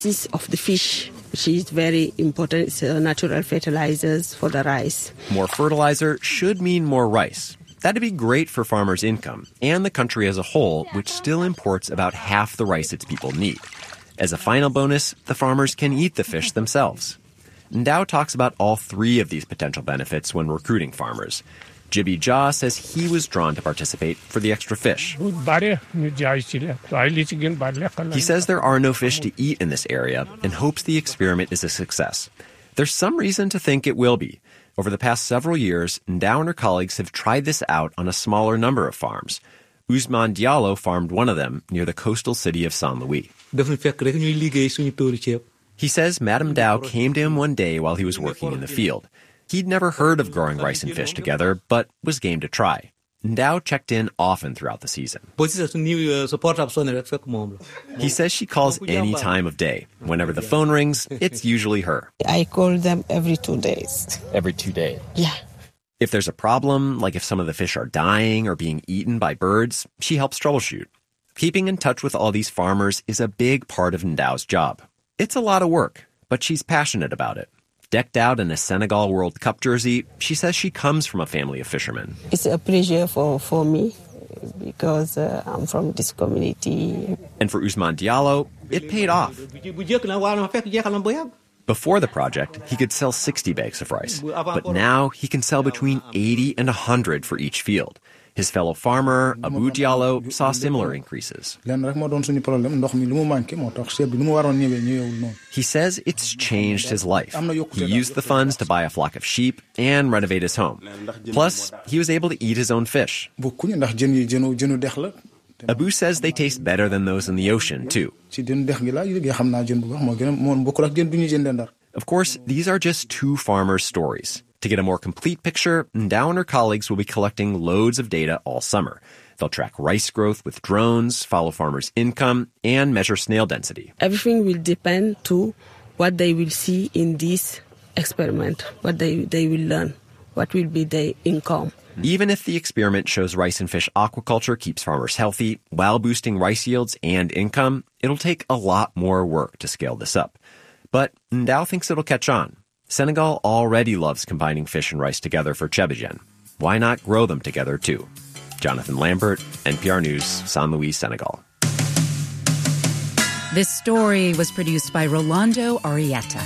Of the fish, which is very important. It's natural fertilizers for the rice. More fertilizer should mean more rice. That'd be great for farmers' income and the country as a whole, which still imports about half the rice its people need. As a final bonus, the farmers can eat the fish themselves. Ndao talks about all three of these potential benefits when recruiting farmers. Jibby Jha says he was drawn to participate for the extra fish. He says there are no fish to eat in this area and hopes the experiment is a success. There's some reason to think it will be. Over the past several years, Ndao and her colleagues have tried this out on a smaller number of farms. Ousmane Diallo farmed one of them near the coastal city of Saint Louis. He says Madame Ndao came to him one day while he was working in the field. He'd never heard of growing rice and fish together, but was game to try. Ndao checked in often throughout the season. He says she calls any time of day. Whenever the phone rings, it's usually her. I call them every 2 days. Every 2 days? Yeah. If there's a problem, like if some of the fish are dying or being eaten by birds, she helps troubleshoot. Keeping in touch with all these farmers is a big part of Ndao's job. It's a lot of work, but she's passionate about it. Decked out in a Senegal World Cup jersey, she says she comes from a family of fishermen. It's a pleasure for me because I'm from this community. And for Ousmane Diallo, it paid off. Before the project, he could sell 60 bags of rice, but now he can sell between 80 and 100 for each field. His fellow farmer, Abu Diallo, saw similar increases. He says it's changed his life. He used the funds to buy a flock of sheep and renovate his home. Plus, he was able to eat his own fish. Abu says they taste better than those in the ocean, too. Of course, these are just two farmers' stories. To get a more complete picture, Ndao and her colleagues will be collecting loads of data all summer. They'll track rice growth with drones, follow farmers' income, and measure snail density. Everything will depend to what they will see in this experiment, what they will learn, what will be their income. Even if the experiment shows rice and fish aquaculture keeps farmers healthy while boosting rice yields and income, it'll take a lot more work to scale this up. But Ndao thinks it'll catch on. Senegal already loves combining fish and rice together for Chebbijen. Why not grow them together, too? Jonathan Lambert, NPR News, Saint Louis, Senegal. This story was produced by Rolando Arieta.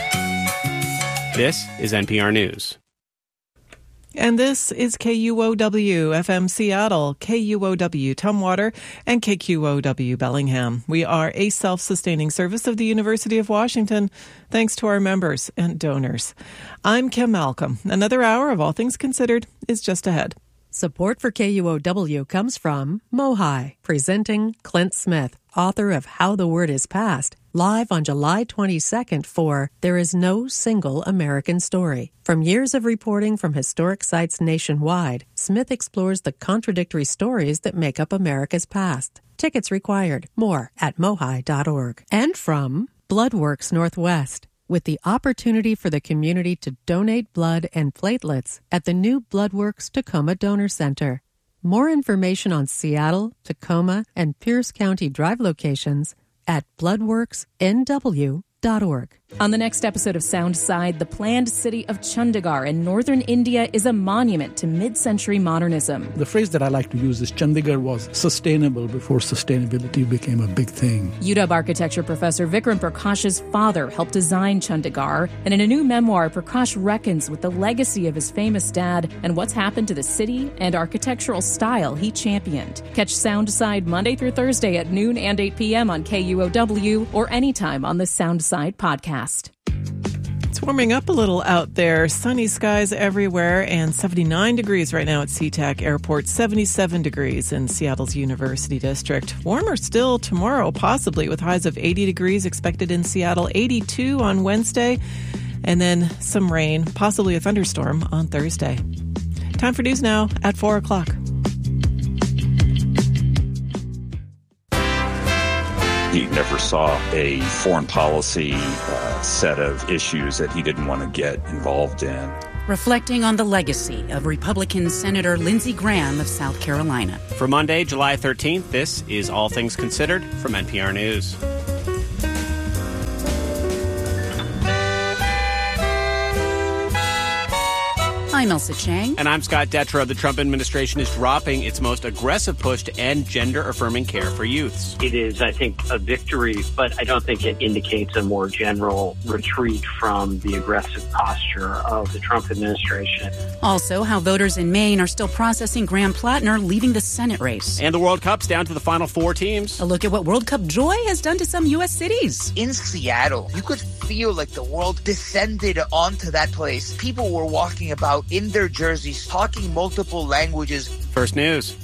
This is NPR News. And this is KUOW FM Seattle, KUOW Tumwater, and KQOW Bellingham. We are a self-sustaining service of the University of Washington, thanks to our members and donors. I'm Kim Malcolm. Another hour of All Things Considered is just ahead. Support for KUOW comes from Mohi, presenting Clint Smith, author of How the Word is Passed, live on July 22nd for There Is No Single American Story. From years of reporting from historic sites nationwide, Smith explores the contradictory stories that make up America's past. Tickets required. More at mohi.org. And from Bloodworks Northwest, with the opportunity for the community to donate blood and platelets at the new Bloodworks Tacoma Donor Center. More information on Seattle, Tacoma, and Pierce County Drive locations at bloodworksnw.org. On the next episode of Soundside, the planned city of Chandigarh in northern India is a monument to mid-century modernism. The phrase that I like to use is Chandigarh was sustainable before sustainability became a big thing. UW architecture professor Vikram Prakash's father helped design Chandigarh, and in a new memoir, Prakash reckons with the legacy of his famous dad and what's happened to the city and architectural style he championed. Catch Soundside Monday through Thursday at noon and 8 p.m. on KUOW or anytime on the Soundside podcast. It's warming up a little out there. Sunny skies everywhere and 79 degrees right now at SeaTac Airport, 77 degrees in Seattle's University District. Warmer still tomorrow, possibly, with highs of 80 degrees expected in Seattle, 82 on Wednesday, and then some rain, possibly a thunderstorm on Thursday. Time for news now at 4 o'clock. He never saw a foreign policy set of issues that he didn't want to get involved in. Reflecting on the legacy of Republican Senator Lindsey Graham of South Carolina. For Monday, July 13th, this is All Things Considered from NPR News. I'm Elsa Chang. And I'm Scott Detrow. The Trump administration is dropping its most aggressive push to end gender-affirming care for youths. It is, I think, a victory, but I don't think it indicates a more general retreat from the aggressive posture of the Trump administration. Also, how voters in Maine are still processing Graham Plattner leaving the Senate race. And the World Cup's down to the final 4 teams. A look at what World Cup joy has done to some U.S. cities. In Seattle, you could feel like the world descended onto that place. People were walking about in their jerseys, talking multiple languages. First News.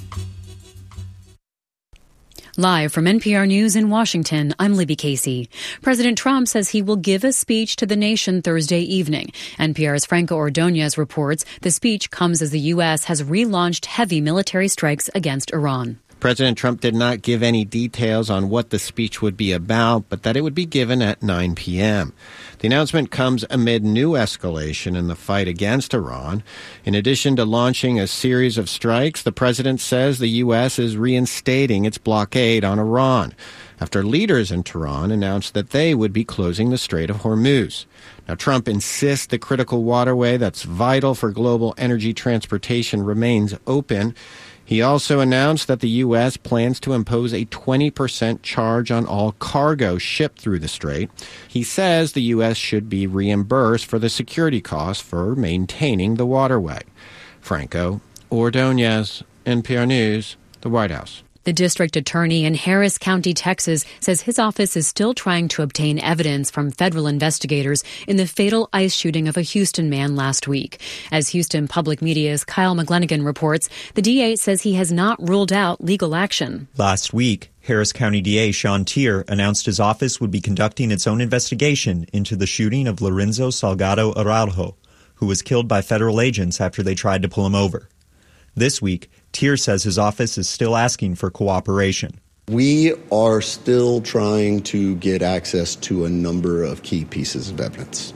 Live from NPR News in Washington, I'm Libby Casey. President Trump says he will give a speech to the nation Thursday evening. NPR's Franco Ordonez reports the speech comes as the U.S. has relaunched heavy military strikes against Iran. President Trump did not give any details on what the speech would be about, but that it would be given at 9 p.m. The announcement comes amid new escalation in the fight against Iran. In addition to launching a series of strikes, the president says the U.S. is reinstating its blockade on Iran after leaders in Tehran announced that they would be closing the Strait of Hormuz. Now, Trump insists the critical waterway that's vital for global energy transportation remains open. He also announced that the U.S. plans to impose a 20% charge on all cargo shipped through the strait. He says the U.S. should be reimbursed for the security costs for maintaining the waterway. Franco Ordonez, NPR News, the White House. The district attorney in Harris County, Texas, says his office is still trying to obtain evidence from federal investigators in the fatal ICE shooting of a Houston man last week. As Houston Public Media's Kyle McGlenigan reports, the DA says he has not ruled out legal action. Last week, Harris County DA Sean Tier announced his office would be conducting its own investigation into the shooting of Lorenzo Salgado Araujo, who was killed by federal agents after they tried to pull him over. This week, Tier says his office is still asking for cooperation. We are still trying to get access to a number of key pieces of evidence.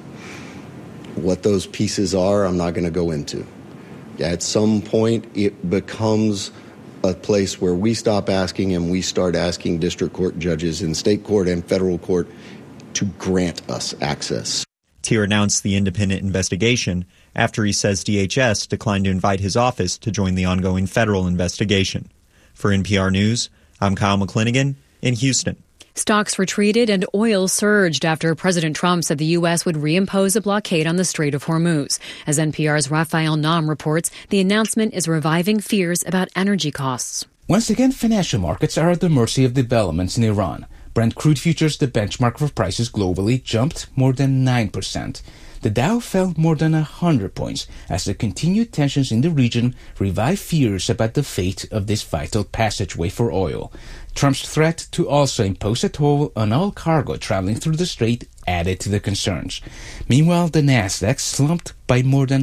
What those pieces are, I'm not going to go into. At some point, it becomes a place where we stop asking and we start asking district court judges in state court and federal court to grant us access. Tier announced the independent investigation after he says DHS declined to invite his office to join the ongoing federal investigation. For NPR News, I'm Kyle McClinigan in Houston. Stocks retreated and oil surged after President Trump said the U.S. would reimpose a blockade on the Strait of Hormuz. As NPR's Raphael Nam reports, the announcement is reviving fears about energy costs. Once again, financial markets are at the mercy of developments in Iran. Brent crude futures, the benchmark for prices globally, jumped more than 9%. The Dow fell more than 100 points as the continued tensions in the region revive fears about the fate of this vital passageway for oil. Trump's threat to also impose a toll on all cargo traveling through the strait added to the concerns. Meanwhile, the Nasdaq slumped by more than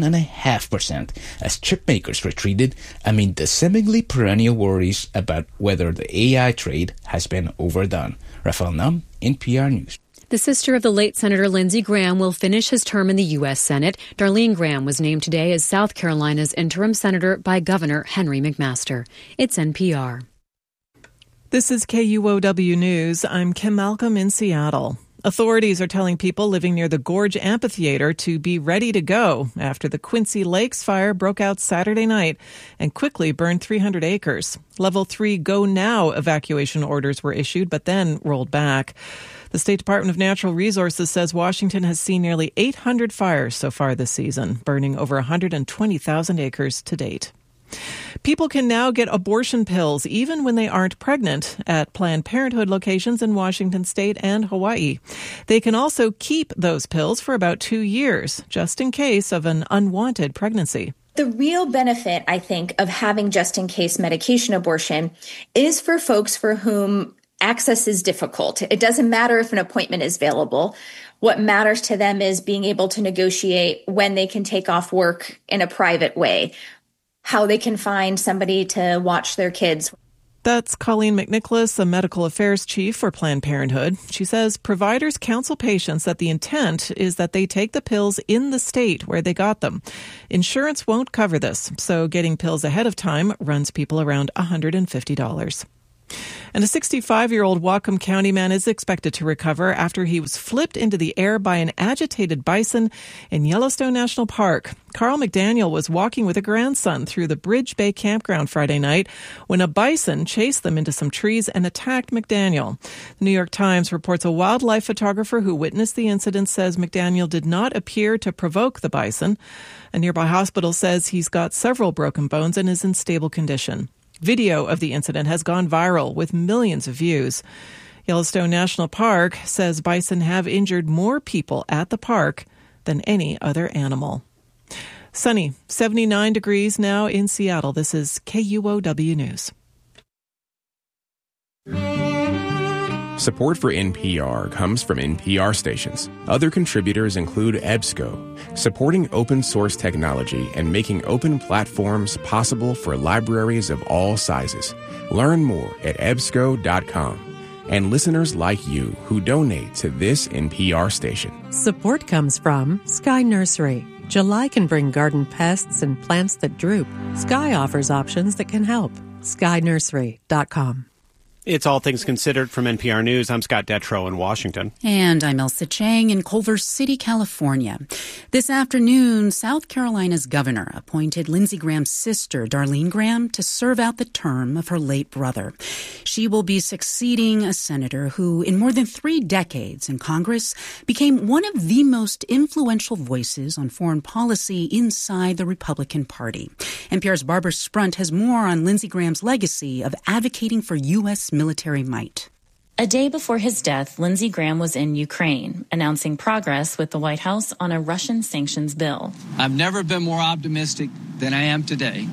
1.5% as chip makers retreated amid the seemingly perennial worries about whether the AI trade has been overdone. Raphael Nam, NPR News. The sister of the late Senator Lindsey Graham will finish his term in the U.S. Senate. Darlene Graham was named today as South Carolina's interim senator by Governor Henry McMaster. It's NPR. This is KUOW News. I'm Kim Malcolm in Seattle. Authorities are telling people living near the Gorge Amphitheater to be ready to go after the Quincy Lakes fire broke out Saturday night and quickly burned 300 acres. Level 3 Go Now evacuation orders were issued, but then rolled back. The State Department of Natural Resources says Washington has seen nearly 800 fires so far this season, burning over 120,000 acres to date. People can now get abortion pills even when they aren't pregnant at Planned Parenthood locations in Washington State and Hawaii. They can also keep those pills for about 2 years, just in case of an unwanted pregnancy. The real benefit, I think, of having just-in-case medication abortion is for folks for whom access is difficult. It doesn't matter if an appointment is available. What matters to them is being able to negotiate when they can take off work in a private way, how they can find somebody to watch their kids. That's Colleen McNicholas, the medical affairs chief for Planned Parenthood. She says providers counsel patients that the intent is that they take the pills in the state where they got them. Insurance won't cover this, so getting pills ahead of time runs people around $150. And a 65-year-old Whatcom County man is expected to recover after he was flipped into the air by an agitated bison in Yellowstone National Park. Carl McDaniel was walking with a grandson through the Bridge Bay campground Friday night when a bison chased them into some trees and attacked McDaniel. The New York Times reports a wildlife photographer who witnessed the incident says McDaniel did not appear to provoke the bison. A nearby hospital says he's got several broken bones and is in stable condition. Video of the incident has gone viral with millions of views. Yellowstone National Park says bison have injured more people at the park than any other animal. Sunny, 79 degrees now in Seattle. This is KUOW News. Support for NPR comes from NPR stations. Other contributors include EBSCO, supporting open source technology and making open platforms possible for libraries of all sizes. Learn more at ebsco.com. And listeners like you who donate to this NPR station. Support comes from Sky Nursery. July can bring garden pests and plants that droop. Sky offers options that can help. skynursery.com. It's All Things Considered from NPR News. I'm Scott Detrow in Washington. And I'm Elsa Chang in Culver City, California. This afternoon, South Carolina's governor appointed Lindsey Graham's sister, Darlene Graham, to serve out the term of her late brother. She will be succeeding a senator who, in more than 3 decades in Congress, became one of the most influential voices on foreign policy inside the Republican Party. NPR's Barbara Sprunt has more on Lindsey Graham's legacy of advocating for U.S. military might. A day before his death, Lindsey Graham was in Ukraine, announcing progress with the White House on a Russian sanctions bill. I've never been more optimistic than I am today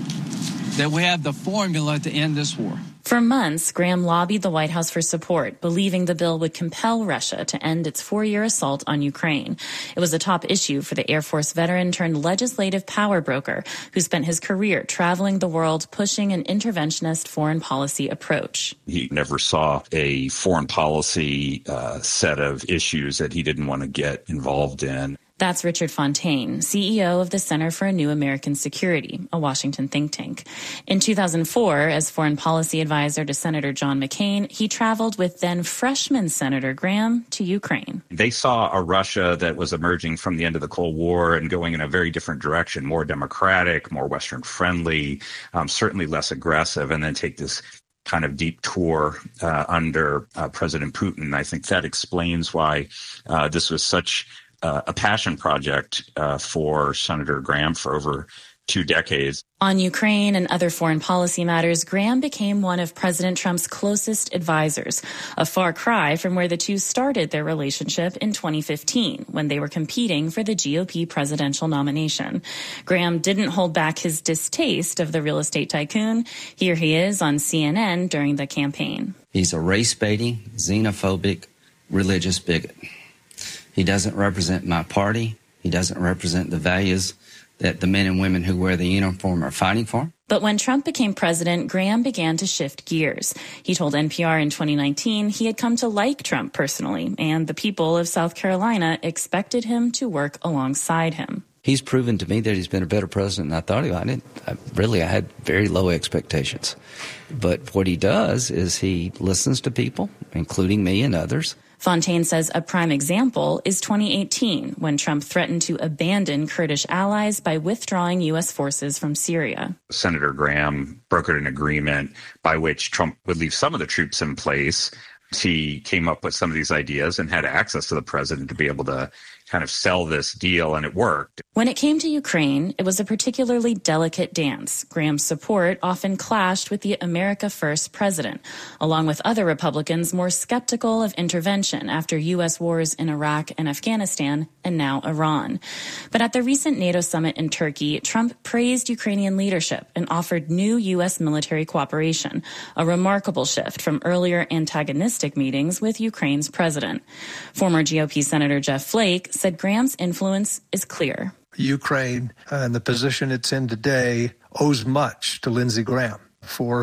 that we have the formula to end this war. For months, Graham lobbied the White House for support, believing the bill would compel Russia to end its 4-year assault on Ukraine. It was a top issue for the Air Force veteran turned legislative power broker who spent his career traveling the world pushing an interventionist foreign policy approach. He never saw a foreign policy set of issues that he didn't want to get involved in. That's Richard Fontaine, CEO of the Center for a New American Security, a Washington think tank. In 2004, as foreign policy advisor to Senator John McCain, he traveled with then freshman Senator Graham to Ukraine. They saw a Russia that was emerging from the end of the Cold War and going in a very different direction, more democratic, more Western friendly, certainly less aggressive, and then take this kind of deep tour under President Putin. I think that explains why this was such a passion project for Senator Graham for over 2 decades. On Ukraine and other foreign policy matters, Graham became one of President Trump's closest advisors, a far cry from where the two started their relationship in 2015 when they were competing for the GOP presidential nomination. Graham didn't hold back his distaste of the real estate tycoon. Here he is on CNN during the campaign. He's a race-baiting, xenophobic, religious bigot. He doesn't represent my party. He doesn't represent the values that the men and women who wear the uniform are fighting for. But when Trump became president, Graham began to shift gears. He told NPR in 2019 he had come to like Trump personally, and the people of South Carolina expected him to work alongside him. He's proven to me that he's been a better president than I thought he would. I had very low expectations. But what he does is he listens to people, including me and others. Fontaine says a prime example is 2018, when Trump threatened to abandon Kurdish allies by withdrawing U.S. forces from Syria. Senator Graham brokered an agreement by which Trump would leave some of the troops in place. He came up with some of these ideas and had access to the president to be able to kind of sell this deal, and it worked. When it came to Ukraine, it was a particularly delicate dance. Graham's support often clashed with the America First president, along with other Republicans more skeptical of intervention after U.S. wars in Iraq and Afghanistan, and now Iran. But at the recent NATO summit in Turkey, Trump praised Ukrainian leadership and offered new U.S. military cooperation, a remarkable shift from earlier antagonistic meetings with Ukraine's president. Former GOP Senator Jeff Flake said Graham's influence is clear. Ukraine and the position it's in today owes much to Lindsey Graham for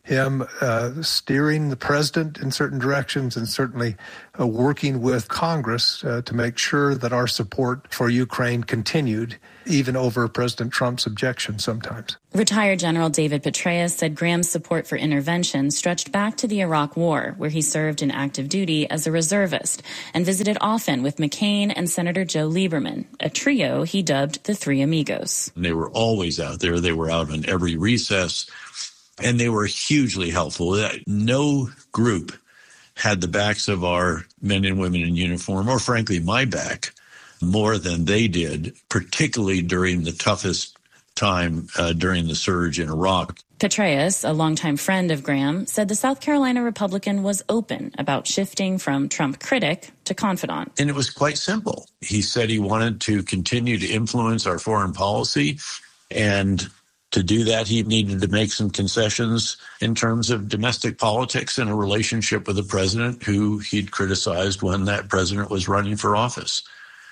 him steering the president in certain directions and certainly working with Congress to make sure that our support for Ukraine continued, even over President Trump's objection sometimes. Retired General David Petraeus said Graham's support for intervention stretched back to the Iraq War, where he served in active duty as a reservist and visited often with McCain and Senator Joe Lieberman, a trio he dubbed the Three Amigos. They were always out there. They were out on every recess, and they were hugely helpful. No group had the backs of our men and women in uniform, or frankly, my back, more than they did, particularly during the toughest time during the surge in Iraq. Petraeus, a longtime friend of Graham, said the South Carolina Republican was open about shifting from Trump critic to confidant. And it was quite simple. He said he wanted to continue to influence our foreign policy, and to do that, he needed to make some concessions in terms of domestic politics and a relationship with the president who he'd criticized when that president was running for office.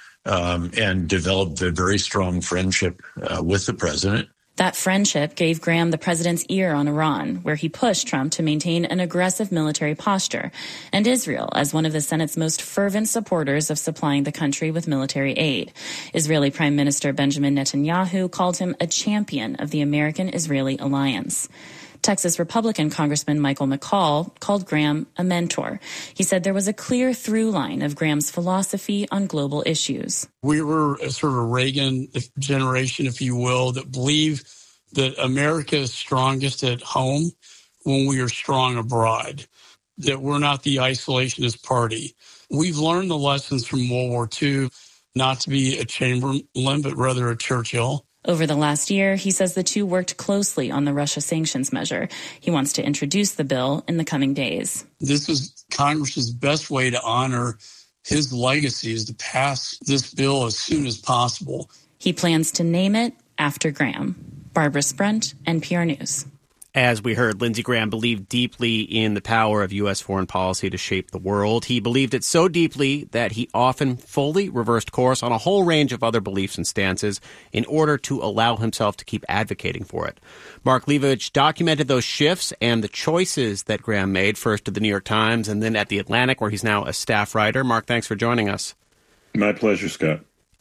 And developed a very strong friendship with the president. That friendship gave Graham the president's ear on Iran, where he pushed Trump to maintain an aggressive military posture, and Israel as one of the Senate's most fervent supporters of supplying the country with military aid. Israeli Prime Minister Benjamin Netanyahu called him a champion of the American-Israeli alliance. Texas Republican Congressman Michael McCall called Graham a mentor. He said there was a clear through line of Graham's philosophy on global issues. We were a sort of a Reagan generation, if you will, that believe that America is strongest at home when we are strong abroad, that we're not the isolationist party. We've learned the lessons from World War II, not to be a Chamberlain, but rather a Churchill. Over the last year, he says the two worked closely on the Russia sanctions measure. He wants to introduce the bill in the coming days. This is Congress's best way to honor his legacy, is to pass this bill as soon as possible. He plans to name it after Graham. Barbara Sprunt, NPR News. As we heard, Lindsey Graham believed deeply in the power of U.S. foreign policy to shape the world. He believed it so deeply that he often fully reversed course on a whole range of other beliefs and stances in order to allow himself to keep advocating for it. Mark Leibovich documented those shifts and the choices that Graham made, first at the New York Times and then at The Atlantic, where he's now a staff writer. Mark, thanks for joining us. My pleasure, Scott.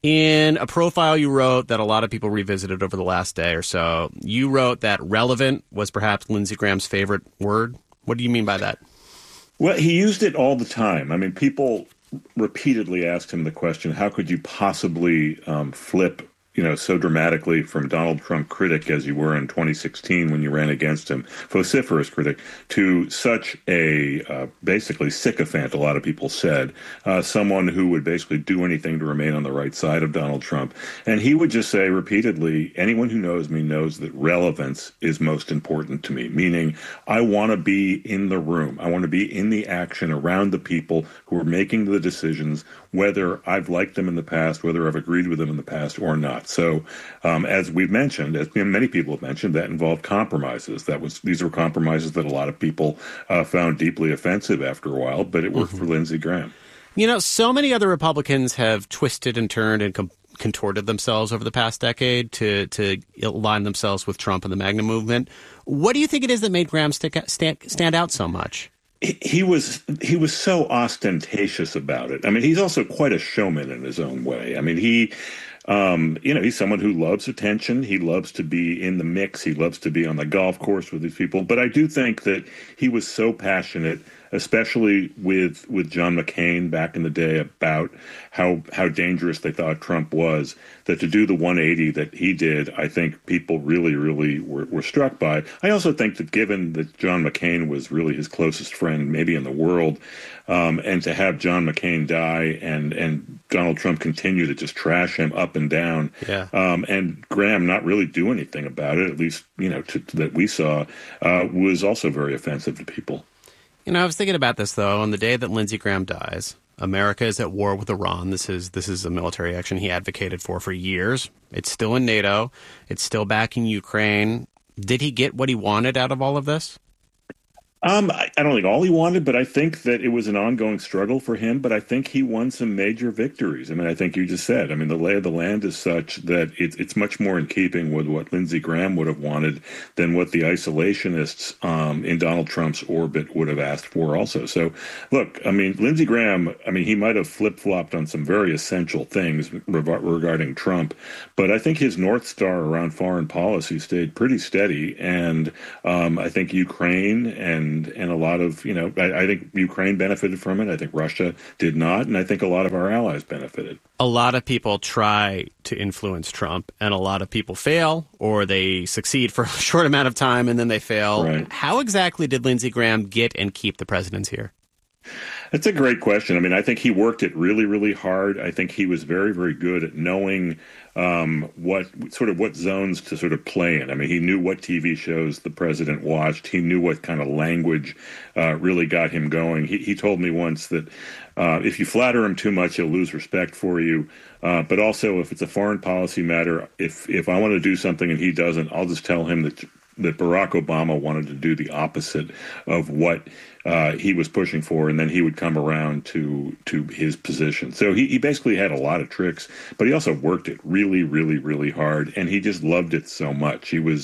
In a profile you wrote that a lot of people revisited over the last day or so, you wrote that relevant was perhaps Lindsey Graham's favorite word. What do you mean by that? Well, he used it all the time. I mean, people repeatedly asked him the question, how could you possibly flip, so dramatically from Donald Trump critic as you were in 2016 when you ran against him, vociferous critic, to such a basically sycophant, a lot of people said, someone who would basically do anything to remain on the right side of Donald Trump. And he would just say repeatedly, anyone who knows me knows that relevance is most important to me, meaning I want to be in the room. I want to be in the action around the people who are making the decisions, whether I've liked them in the past, whether I've agreed with them in the past or not. So as we've mentioned, as many people have mentioned, that involved compromises. These were compromises that a lot of people found deeply offensive after a while, but it worked for Lindsey Graham. So many other Republicans have twisted and turned and contorted themselves over the past decade to align themselves with Trump and the MAGA movement. What do you think it is that made Graham stand out so much? He was so ostentatious about it. I mean, he's also quite a showman in his own way. I mean, he's someone who loves attention. He loves to be in the mix. He loves to be on the golf course with these people. But I do think that he was so passionate, especially with John McCain back in the day, about how dangerous they thought Trump was, that to do the 180 that he did, I think people really, really were struck by. I also think that given that John McCain was really his closest friend maybe in the world, and to have John McCain die and Donald Trump continue to just trash him up and down, and Graham not really do anything about it, at least, that we saw, was also very offensive to people. I was thinking about this, though. On the day that Lindsey Graham dies, America is at war with Iran. This is a military action he advocated for years. It's still in NATO. It's still backing Ukraine. Did he get what he wanted out of all of this? I don't think all he wanted, but I think that it was an ongoing struggle for him. But I think he won some major victories. I mean, I think you just said, I mean, the lay of the land is such that it's much more in keeping with what Lindsey Graham would have wanted than what the isolationists in Donald Trump's orbit would have asked for also. So, look, I mean, Lindsey Graham, I mean, he might have flip-flopped on some very essential things regarding Trump, but I think his North Star around foreign policy stayed pretty steady. And I think Ukraine and a lot of, I think Ukraine benefited from it. I think Russia did not. And I think a lot of our allies benefited. A lot of people try to influence Trump, and a lot of people fail, or they succeed for a short amount of time and then they fail. Right. How exactly did Lindsey Graham get and keep the presidency here? That's a great question. I mean, I think he worked it really, really hard. I think he was very, very good at knowing what zones to sort of play in. I mean, he knew what TV shows the president watched. He knew what kind of language really got him going. He told me once that if you flatter him too much, he'll lose respect for you. But also, if it's a foreign policy matter, if I want to do something and he doesn't, I'll just tell him that Barack Obama wanted to do the opposite of what he was pushing for, and then he would come around to his position. So he basically had a lot of tricks, but he also worked it really, really, really hard, and he just loved it so much. He was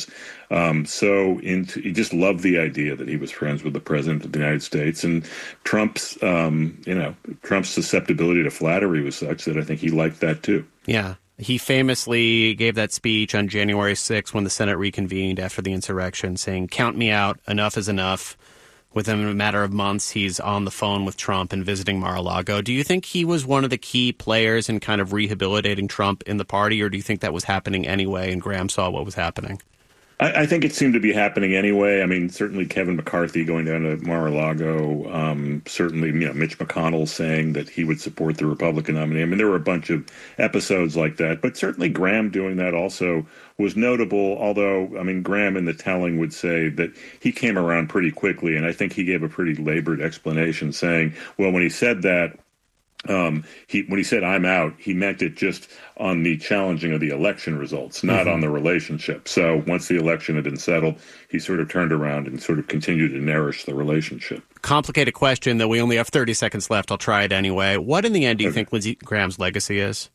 he just loved the idea that he was friends with the president of the United States, and Trump's susceptibility to flattery was such that I think he liked that too. Yeah. He famously gave that speech on January 6th when the Senate reconvened after the insurrection, saying, "Count me out, enough is enough." Within a matter of months, he's on the phone with Trump and visiting Mar-a-Lago. Do you think he was one of the key players in kind of rehabilitating Trump in the party, or do you think that was happening anyway and Graham saw what was happening? I think it seemed to be happening anyway. I mean, certainly Kevin McCarthy going down to Mar-a-Lago, certainly Mitch McConnell saying that he would support the Republican nominee. I mean, there were a bunch of episodes like that, but certainly Graham doing that also was notable, although, I mean, Graham in the telling would say that he came around pretty quickly, and I think he gave a pretty labored explanation saying, well, when he said that, when he said "I'm out," he meant it just on the challenging of the election results, not on the relationship. So once the election had been settled, he sort of turned around and sort of continued to nourish the relationship. Complicated question, though we only have 30 seconds left. I'll try it anyway. What in the end do you think Lindsey Graham's legacy is?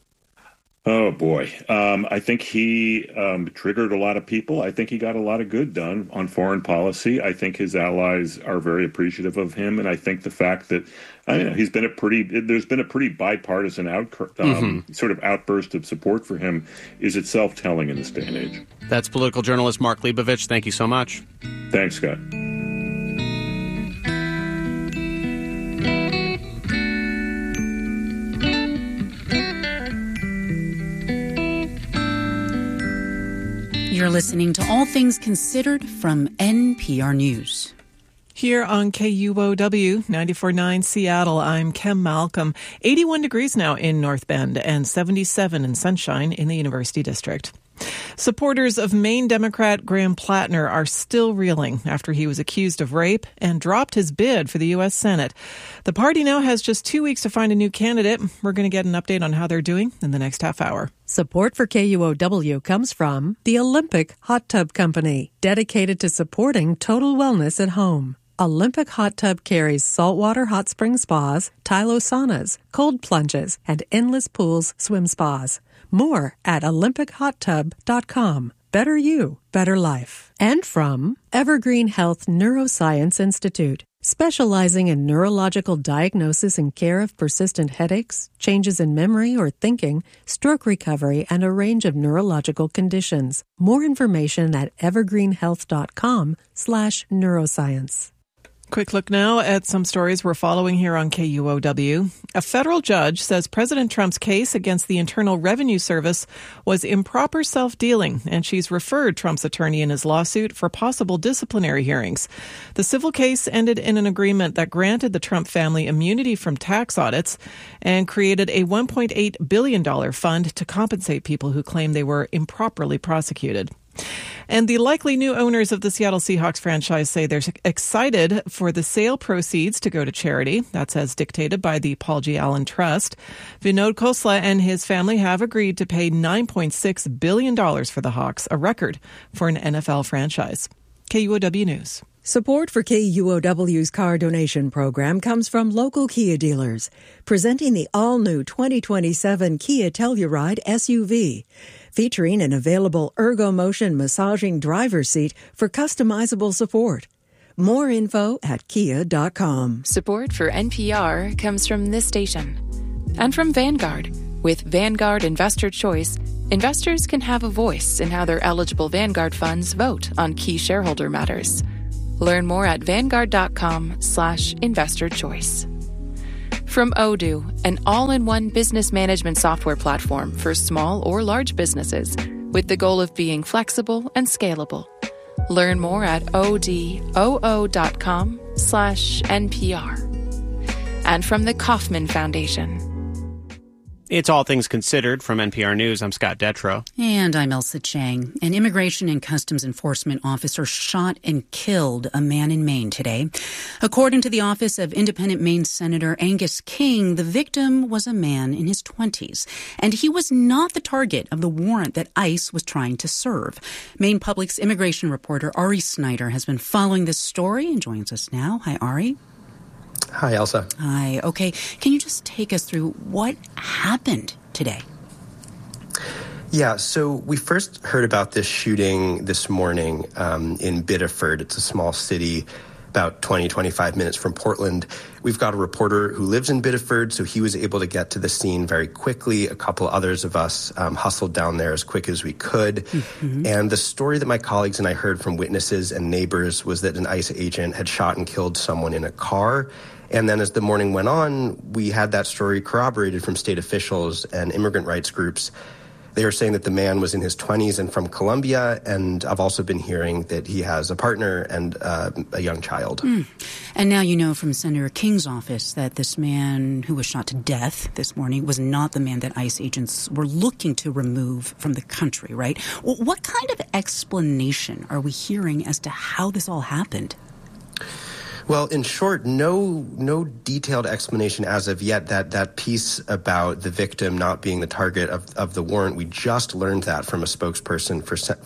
Oh, boy. I think he triggered a lot of people. I think he got a lot of good done on foreign policy. I think his allies are very appreciative of him. And I think the fact that there's been a pretty bipartisan sort of outburst of support for him is itself telling in this day and age. That's political journalist Mark Leibovich. Thank you so much. Thanks, Scott. You're listening to All Things Considered from NPR News. Here on KUOW 94.9 Seattle, I'm Kim Malcolm. 81 degrees now in North Bend and 77 in sunshine in the University District. Supporters of Maine Democrat Graham Plattner are still reeling after he was accused of rape and dropped his bid for the U.S. Senate. The party now has just 2 weeks to find a new candidate. We're going to get an update on how they're doing in the next half hour. Support for KUOW comes from the Olympic Hot Tub Company, dedicated to supporting total wellness at home. Olympic Hot Tub carries saltwater hot spring spas, Tylo saunas, cold plunges, and endless pools, swim spas. More at olympichottub.com. Better you, better life. And from Evergreen Health Neuroscience Institute, specializing in neurological diagnosis and care of persistent headaches, changes in memory or thinking, stroke recovery, and a range of neurological conditions. More information at evergreenhealth.com/neuroscience. Quick look now at some stories we're following here on KUOW. A federal judge says President Trump's case against the Internal Revenue Service was improper self-dealing, and she's referred Trump's attorney in his lawsuit for possible disciplinary hearings. The civil case ended in an agreement that granted the Trump family immunity from tax audits and created a $1.8 billion fund to compensate people who claim they were improperly prosecuted. And the likely new owners of the Seattle Seahawks franchise say they're excited for the sale proceeds to go to charity. That's as dictated by the Paul G. Allen Trust. Vinod Khosla and his family have agreed to pay $9.6 billion for the Hawks, a record for an NFL franchise. KUOW News. Support for KUOW's car donation program comes from local Kia dealers, presenting the all-new 2027 Kia Telluride SUV, featuring an available ErgoMotion massaging driver's seat for customizable support. More info at kia.com. Support for NPR comes from this station and from Vanguard. With Vanguard Investor Choice, investors can have a voice in how their eligible Vanguard funds vote on key shareholder matters. Learn more at vanguard.com/investorchoice. From Odoo, an all-in-one business management software platform for small or large businesses with the goal of being flexible and scalable. Learn more at odoo.com/NPR. And from the Kauffman Foundation. It's All Things Considered from NPR News. I'm Scott Detrow. And I'm Elsa Chang. An Immigration and Customs Enforcement officer shot and killed a man in Maine today. According to the office of Independent Maine Senator Angus King, the victim was a man in his 20s, and he was not the target of the warrant that ICE was trying to serve. Maine Public's immigration reporter Ari Snyder has been following this story and joins us now. Hi, Ari. Hi, Elsa. Hi. Okay. Can you just take us through what happened today? Yeah, so we first heard about this shooting this morning in Biddeford. It's a small city about 25 minutes from Portland. We've got a reporter who lives in Biddeford, so he was able to get to the scene very quickly. A couple others of us hustled down there as quick as we could. Mm-hmm. And the story that my colleagues and I heard from witnesses and neighbors was that an ICE agent had shot and killed someone in a car. And then as the morning went on, we had that story corroborated from state officials and immigrant rights groups. They were saying that the man was in his 20s and from Colombia, and I've also been hearing that he has a partner and a young child. And now you know from Senator King's office that this man who was shot to death this morning was not the man that ICE agents were looking to remove from the country, right? Well, what kind of explanation are we hearing as to how this all happened? Well, in short, no detailed explanation as of yet. That piece about the victim not being the target of the warrant, we just learned that from a spokesperson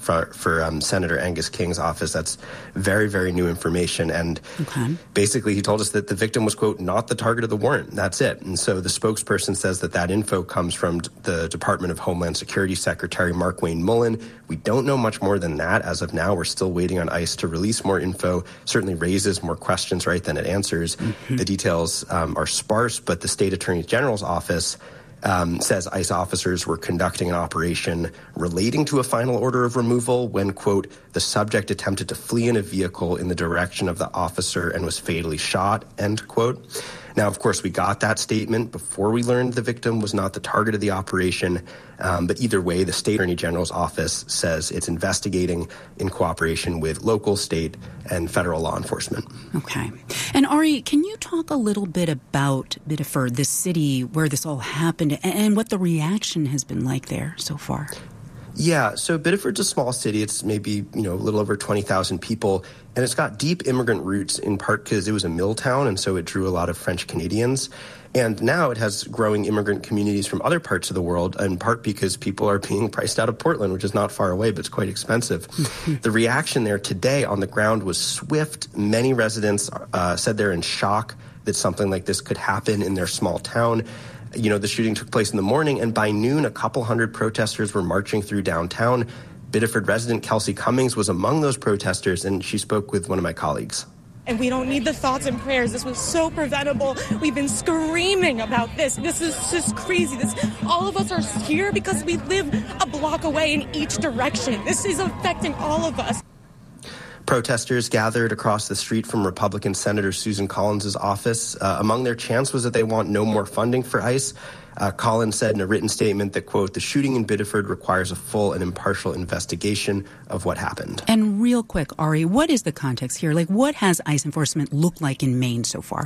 for Senator Angus King's office. That's very, very new information. And basically he told us that the victim was, quote, not the target of the warrant. That's it. And so the spokesperson says that info comes from the Department of Homeland Security Secretary Markwayne Mullin. We don't know much more than that as of now. We're still waiting on ICE to release more info. Certainly raises more questions, right, than it answers. Mm-hmm. The details are sparse, but the state attorney general's office says ICE officers were conducting an operation relating to a final order of removal when, quote, the subject attempted to flee in a vehicle in the direction of the officer and was fatally shot, end quote. Now, of course, we got that statement before we learned the victim was not the target of the operation. But either way, the state attorney general's office says it's investigating in cooperation with local, state, and federal law enforcement. Okay. And Ari, can you talk a little bit about Biddeford, the city where this all happened, and what the reaction has been like there so far? Yeah, so Biddeford's a small city. It's maybe, a little over 20,000 people. And it's got deep immigrant roots, in part because it was a mill town, and so it drew a lot of French Canadians. And now it has growing immigrant communities from other parts of the world, in part because people are being priced out of Portland, which is not far away, but it's quite expensive. The reaction there today on the ground was swift. Many residents said they're in shock that something like this could happen in their small town. The shooting took place in the morning, and by noon, a couple hundred protesters were marching through downtown. Biddeford resident Kelsey Cummings was among those protesters, and she spoke with one of my colleagues. And we don't need the thoughts and prayers. This was so preventable. We've been screaming about this. This is just crazy. All of us are here because we live a block away in each direction. This is affecting all of us. Protesters gathered across the street from Republican Senator Susan Collins' office. Among their chants was that they want no more funding for ICE. Collins said in a written statement that, quote, the shooting in Biddeford requires a full and impartial investigation of what happened. And real quick, Ari, what is the context here? What has ICE enforcement looked like in Maine so far?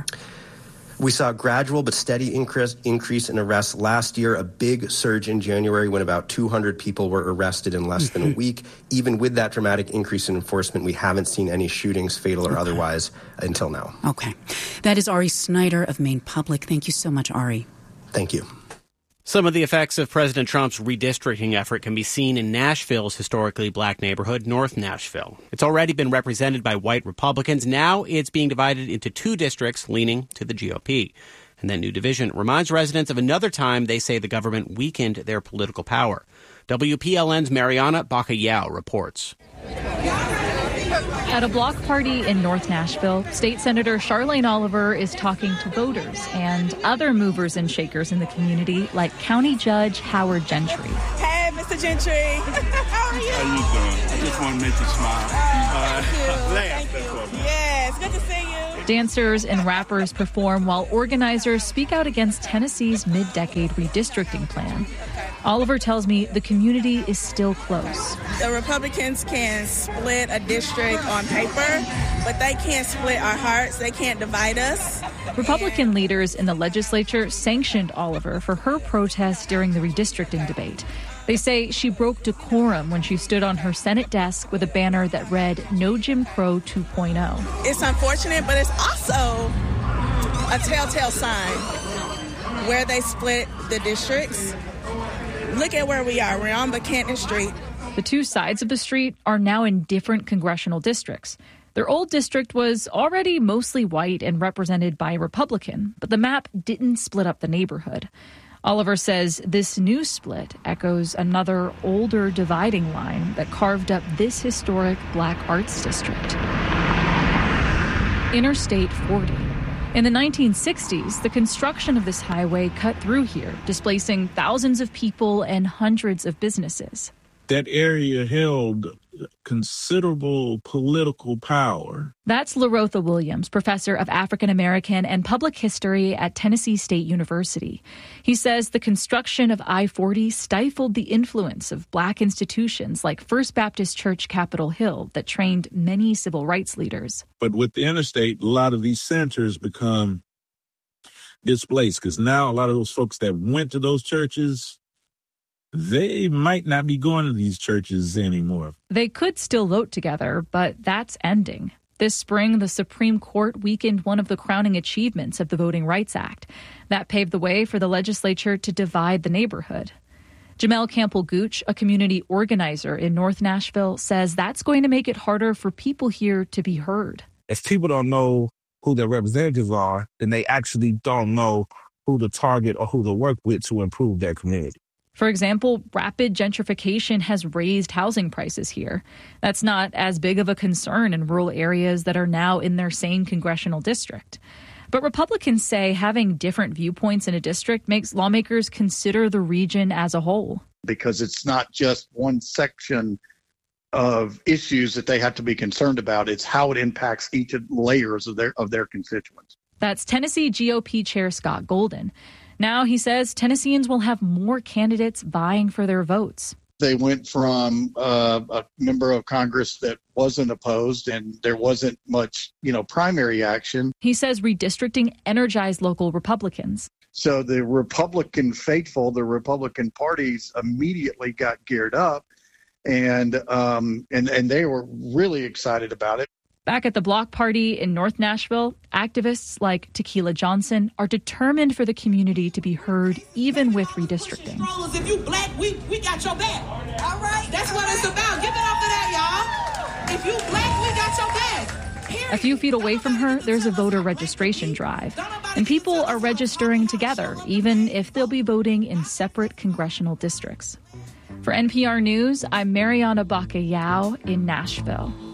We saw a gradual but steady increase in arrests last year, a big surge in January when about 200 people were arrested in less than a week. Even with that dramatic increase in enforcement, we haven't seen any shootings, fatal or otherwise, until now. Okay. That is Ari Snyder of Maine Public. Thank you so much, Ari. Thank you. Some of the effects of President Trump's redistricting effort can be seen in Nashville's historically black neighborhood, North Nashville. It's already been represented by white Republicans. Now it's being divided into 2 districts leaning to the GOP. And that new division reminds residents of another time they say the government weakened their political power. WPLN's Mariana Bacallao reports. At a block party in North Nashville, State Senator Charlene Oliver is talking to voters and other movers and shakers in the community, like County Judge Howard Gentry. Hey, Mr. Gentry. How are you? How you doing? I just want to make you smile. Thank you. Yeah, it's good to see you. Dancers and rappers perform while organizers speak out against Tennessee's mid-decade redistricting plan. Oliver tells me the community is still close. The Republicans can split a district on paper, but they can't split our hearts. They can't divide us. Republican leaders in the legislature sanctioned Oliver for her protest during the redistricting debate. They say she broke decorum when she stood on her Senate desk with a banner that read, "No Jim Crow 2.0. It's unfortunate, but it's also a telltale sign where they split the districts. Look at where we are. We're on Buchanan Street. The 2 sides of the street are now in different congressional districts. Their old district was already mostly white and represented by a Republican, but the map didn't split up the neighborhood. Oliver says this new split echoes another older dividing line that carved up this historic black arts district. Interstate 40. In the 1960s, the construction of this highway cut through here, displacing thousands of people and hundreds of businesses. That area held considerable political power. That's Larotha Williams, professor of African American and public history at Tennessee State University. He says the construction of I-40 stifled the influence of black institutions like First Baptist Church Capitol Hill that trained many civil rights leaders. But with the interstate, a lot of these centers become displaced because now a lot of those folks that went to those churches, they might not be going to these churches anymore. They could still vote together, but that's ending. This spring, the Supreme Court weakened one of the crowning achievements of the Voting Rights Act. That paved the way for the legislature to divide the neighborhood. Jamel Campbell-Gooch, a community organizer in North Nashville, says that's going to make it harder for people here to be heard. If people don't know who their representatives are, then they actually don't know who to target or who to work with to improve their community. For example, rapid gentrification has raised housing prices here. That's not as big of a concern in rural areas that are now in their same congressional district. But Republicans say having different viewpoints in a district makes lawmakers consider the region as a whole. Because it's not just one section of issues that they have to be concerned about. It's how it impacts each of the layers of their constituents. That's Tennessee GOP Chair Scott Golden. Now, he says Tennesseans will have more candidates vying for their votes. They went from a member of Congress that wasn't opposed and there wasn't much, primary action. He says redistricting energized local Republicans. So the Republican faithful, the Republican parties immediately got geared up and they were really excited about it. Back at the block party in North Nashville, activists like Tequila Johnson are determined for the community to be heard even with redistricting. If you black, we got your back. All right? That's what it's about. Give it up for that, y'all. If you black, we got your back. Period. A few feet away from her, there's a voter registration drive. And people are registering together, even if they'll be voting in separate congressional districts. For NPR News, I'm Mariana Bacallao in Nashville.